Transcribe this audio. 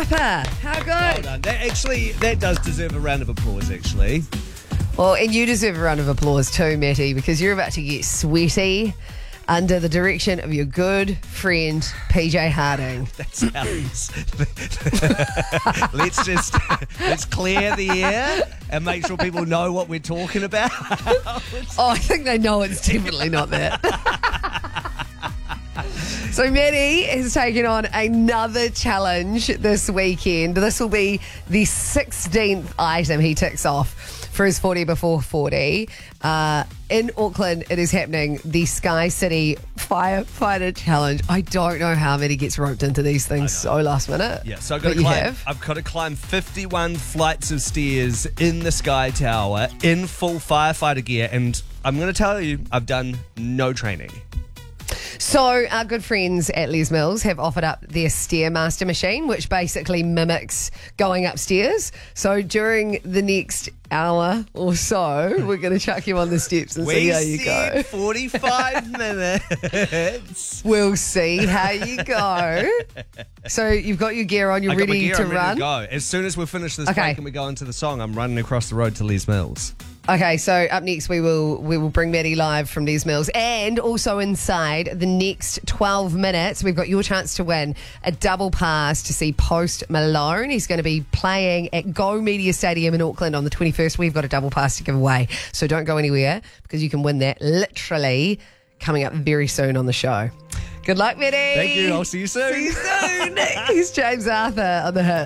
ripper. How good? Well done. That does deserve a round of applause, actually. Well, and you deserve a round of applause too, Matty, because you're about to get sweaty under the direction of your good friend, PJ Harding. That sounds... let's clear the air and make sure people know what we're talking about. Oh, I think they know it's definitely not that. So Matty has taken on another challenge this weekend. This will be the 16th item he ticks off for his 40 before 40. In Auckland, it is happening, the Sky City Firefighter Challenge. I don't know how Matty gets roped into these things so last minute. Yeah, so I've got to climb 51 flights of stairs in the Sky Tower in full firefighter gear, and I'm going to tell you, I've done no training. So our good friends at Les Mills have offered up their Stairmaster machine, which basically mimics going upstairs. So during the next hour or so, we're going to chuck you on the steps and see how you go. 45 minutes. We'll see how you go. So you've got your gear on, you're ready to run? Go. As soon as we finish this break and we go into the song, I'm running across the road to Les Mills. Okay, so up next we will bring Matty live from Les Mills, and also inside the next 12 minutes we've got your chance to win a double pass to see Post Malone. He's going to be playing at Go Media Stadium in Auckland on the 21st. We've got a double pass to give away, so don't go anywhere because you can win that literally coming up very soon on the show. Good luck, Matty. Thank you. I'll see you soon. See you soon. He's James Arthur on the Hit.